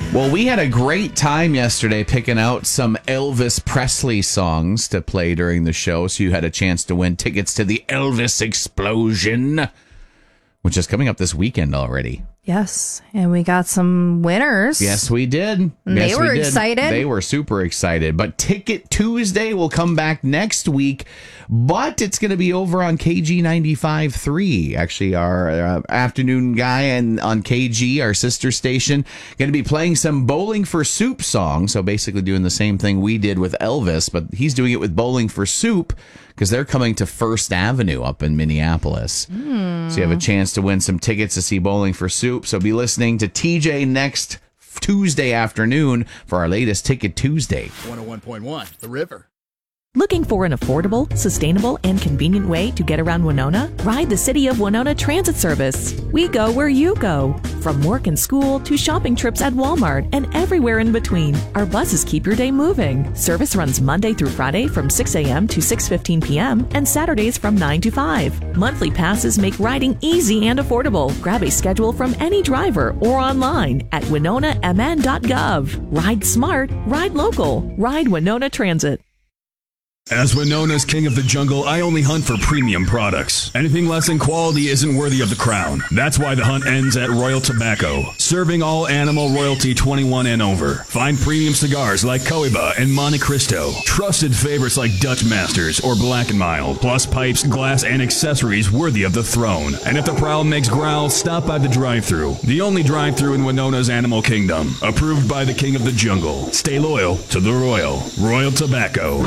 Well, we had a great time yesterday picking out some Elvis Presley songs to play during the show. So you had a chance to win tickets to the Elvis Explosion, which is coming up this weekend already. Yes, and we got some winners. Yes, we did. They were excited. They were super excited. But Ticket Tuesday will come back next week, but it's going to be over on KG 95.3. Actually, our afternoon guy and on KG, our sister station, going to be playing some Bowling for Soup songs. So basically doing the same thing we did with Elvis, but he's doing it with Bowling for Soup because they're coming to First Avenue up in Minneapolis. So you have a chance to win some tickets to see Bowling for Soup. So be listening to TJ next Tuesday afternoon for our latest Ticket Tuesday. 101.1, The River. Looking for an affordable, sustainable, and convenient way to get around Winona? Ride the City of Winona Transit Service. We go where you go. From work and school to shopping trips at Walmart and everywhere in between, our buses keep your day moving. Service runs Monday through Friday from 6 a.m. to 6:15 p.m. and Saturdays from 9 to 5. Monthly passes make riding easy and affordable. Grab a schedule from any driver or online at WinonaMN.gov. Ride smart, ride local, ride Winona Transit. As Winona's king of the jungle, I only hunt for premium products. Anything less than quality isn't worthy of the crown. That's why the hunt ends at Royal Tobacco, serving all animal royalty 21 and over. Find premium cigars like Cohiba and Monte Cristo, trusted favorites like Dutch Masters or Black & Mild, plus pipes, glass, and accessories worthy of the throne. And if the prowl makes growl, stop by the drive-thru, the only drive-thru in Winona's animal kingdom, approved by the king of the jungle. Stay loyal to the Royal. Royal Tobacco.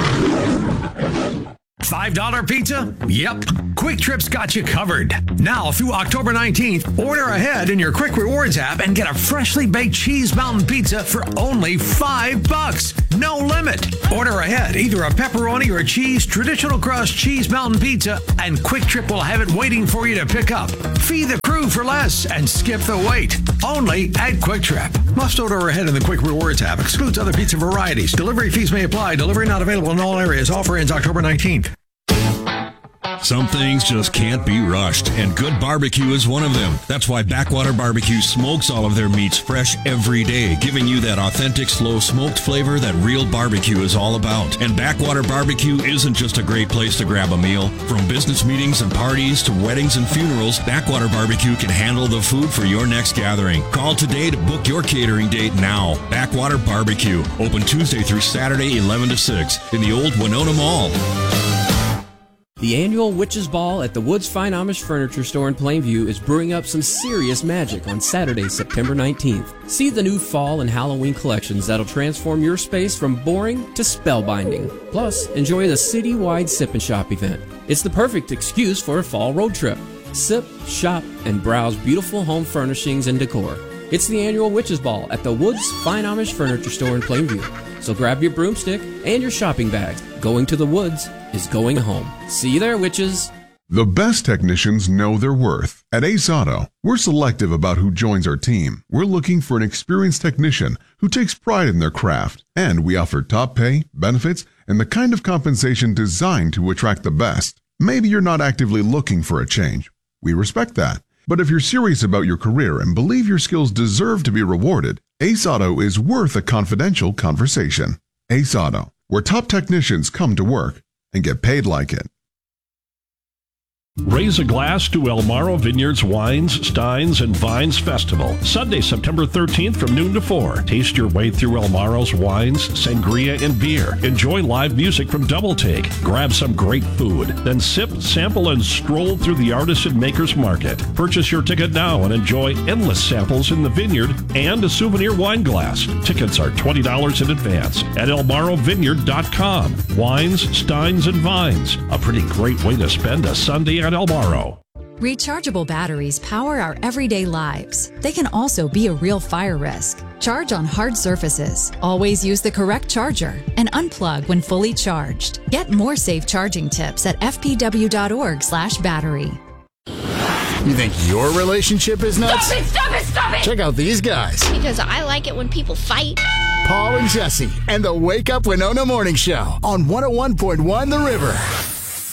$5 pizza? Yep. Quick Trip's got you covered. Now through October 19th, order ahead in your Quick Rewards app and get a freshly baked cheese mountain pizza for only $5. No limit. Order ahead either a pepperoni or a cheese traditional crust cheese mountain pizza, and Quick Trip will have it waiting for you to pick up. Feed the crew for less and skip the wait. Only at Quick Trip. Must order ahead in the Quick Rewards app. Excludes other pizza varieties. Delivery fees may apply. Delivery not available in all areas. Offer ends October 19th. Some things just can't be rushed, and good barbecue is one of them. That's why Backwater Barbecue smokes all of their meats fresh every day, giving you that authentic, slow-smoked flavor that real barbecue is all about. And Backwater Barbecue isn't just a great place to grab a meal. From business meetings and parties to weddings and funerals, Backwater Barbecue can handle the food for your next gathering. Call today to book your catering date now. Backwater Barbecue, open Tuesday through Saturday, 11 to 6, in the old Winona Mall. The annual Witches Ball at the Woods Fine Amish Furniture Store in Plainview is brewing up some serious magic on Saturday, September 19th. See the new fall and Halloween collections that'll transform your space from boring to spellbinding. Plus, enjoy the citywide Sip and Shop event. It's the perfect excuse for a fall road trip. Sip, shop, and browse beautiful home furnishings and decor. It's the annual Witches Ball at the Woods Fine Amish Furniture Store in Plainview. So grab your broomstick and your shopping bags. Going to the woods is going home. See you there, witches. The best technicians know their worth. At Ace Auto, we're selective about who joins our team. We're looking for an experienced technician who takes pride in their craft. And we offer top pay, benefits, and the kind of compensation designed to attract the best. Maybe you're not actively looking for a change. We respect that. But if you're serious about your career and believe your skills deserve to be rewarded, Ace Auto is worth a confidential conversation. Ace Auto, where top technicians come to work and get paid like it. Raise a glass to El Morro Vineyards Wines, Steins, and Vines Festival. Sunday, September 13th from noon to 4. Taste your way through El Morro's wines, sangria, and beer. Enjoy live music from Double Take. Grab some great food. Then sip, sample, and stroll through the Artisan Makers Market. Purchase your ticket now and enjoy endless samples in the vineyard and a souvenir wine glass. Tickets are $20 in advance at elmorrovineyard.com. Wines, Steins, and Vines. A pretty great way to spend a Sunday at El Morro. Rechargeable batteries power our everyday lives. They can also be a real fire risk. Charge on hard surfaces. Always use the correct charger and unplug when fully charged. Get more safe charging tips at fpw.org/battery. You think your relationship is nuts? Stop it! Stop it! Stop it! Check out these guys. Because I like it when people fight. Paul and Jesse and the Wake Up Winona Morning Show on 101.1 The River.